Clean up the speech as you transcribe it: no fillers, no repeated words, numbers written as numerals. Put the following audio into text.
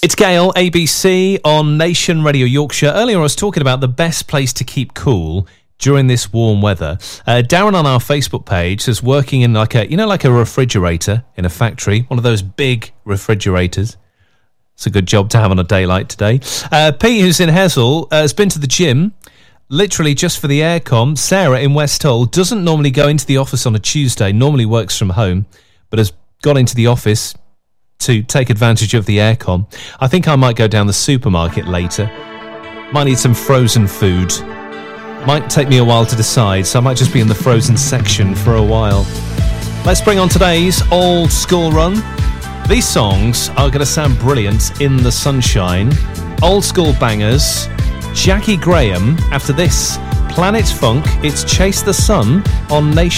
It's Gail, ABC on Nation Radio Yorkshire. Earlier I was talking about the best place to keep cool during this warm weather. Darren on our Facebook page is working in like a refrigerator in a factory, one of those big refrigerators. It's a good job to have on a day like today. Pete, who's in Hessel, has been to the gym, literally just for the aircon. Sarah in West Hull doesn't normally go into the office on a Tuesday, normally works from home, but has gone into the office to take advantage of the aircon. I think I might go down the supermarket later. Might need some frozen food. Might take me a while to decide, so I might just be in the frozen section for a while. Let's bring on today's old school run. These songs are going to sound brilliant in the sunshine. Old school bangers. Jackie Graham. After this, Planet Funk. It's Chase the Sun on Nation.